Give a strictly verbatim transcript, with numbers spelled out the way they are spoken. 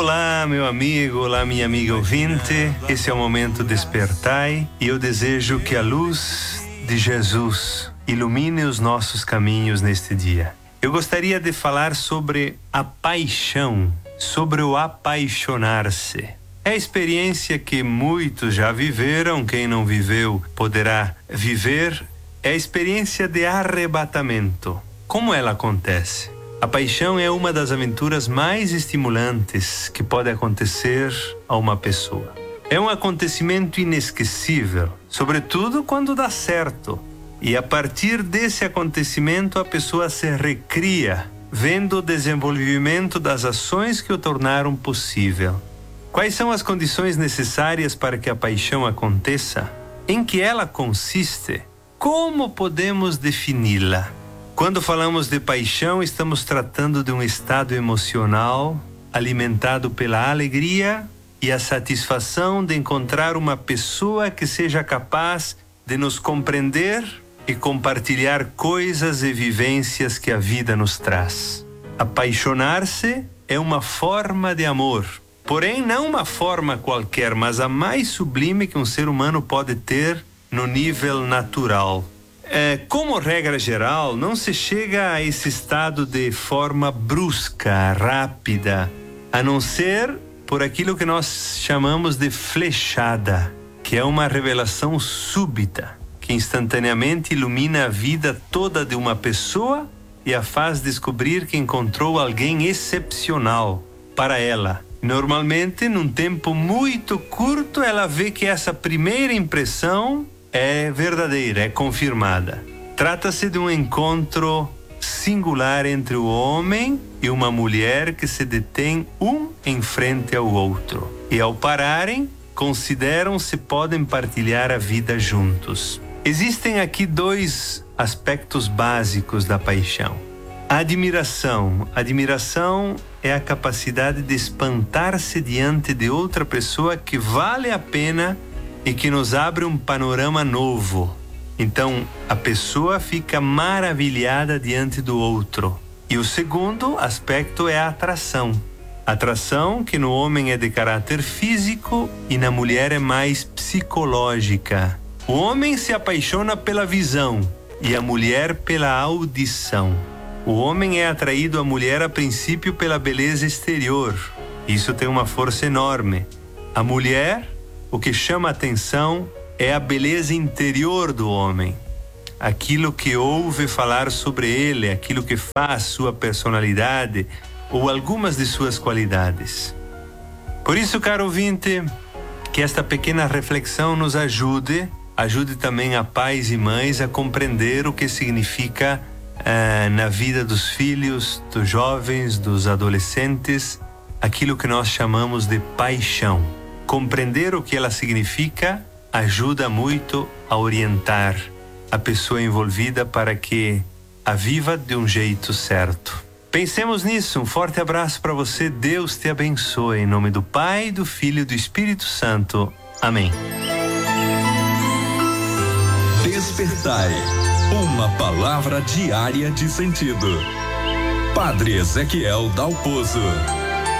Olá, meu amigo, olá, minha amiga ouvinte. Esse é o Momento Despertai e eu desejo que a luz de Jesus ilumine os nossos caminhos neste dia. Eu gostaria de falar sobre a paixão, sobre o apaixonar-se. É a experiência que muitos já viveram, quem não viveu poderá viver. É a experiência de arrebatamento. Como ela acontece? A paixão é uma das aventuras mais estimulantes que pode acontecer a uma pessoa. É um acontecimento inesquecível, sobretudo quando dá certo. E a partir desse acontecimento a pessoa se recria, vendo o desenvolvimento das ações que o tornaram possível. Quais são as condições necessárias para que a paixão aconteça? Em que ela consiste? Como podemos defini-la? Quando falamos de paixão, estamos tratando de um estado emocional alimentado pela alegria e a satisfação de encontrar uma pessoa que seja capaz de nos compreender e compartilhar coisas e vivências que a vida nos traz. Apaixonar-se é uma forma de amor, porém não uma forma qualquer, mas a mais sublime que um ser humano pode ter no nível natural. É, como regra geral, não se chega a esse estado de forma brusca, rápida, a não ser por aquilo que nós chamamos de flechada, que é uma revelação súbita, que instantaneamente ilumina a vida toda de uma pessoa e a faz descobrir que encontrou alguém excepcional para ela. Normalmente, num tempo muito curto, ela vê que essa primeira impressão é verdadeira, é confirmada. Trata-se de um encontro singular entre o homem e uma mulher que se detém um em frente ao outro. E ao pararem, consideram se podem partilhar a vida juntos. Existem aqui dois aspectos básicos da paixão. A admiração. Admiração é a capacidade de espantar-se diante de outra pessoa que vale a pena e que nos abre um panorama novo. Então, a pessoa fica maravilhada diante do outro. E o segundo aspecto é a atração. Atração que no homem é de caráter físico e na mulher é mais psicológica. O homem se apaixona pela visão e a mulher pela audição. O homem é atraído à mulher a princípio pela beleza exterior. Isso tem uma força enorme. A mulher, o que chama a atenção é a beleza interior do homem. Aquilo que ouve falar sobre ele, aquilo que faz sua personalidade ou algumas de suas qualidades. Por isso, caro ouvinte, que esta pequena reflexão nos ajude, ajude também a pais e mães a compreender o que significa eh, na vida dos filhos, dos jovens, dos adolescentes, aquilo que nós chamamos de paixão. Compreender o que ela significa ajuda muito a orientar a pessoa envolvida para que a viva de um jeito certo. Pensemos nisso. Um forte abraço para você. Deus te abençoe. Em nome do Pai, do Filho e do Espírito Santo. Amém. Despertai. Uma palavra diária de sentido. Padre Ezequiel Dalpozo.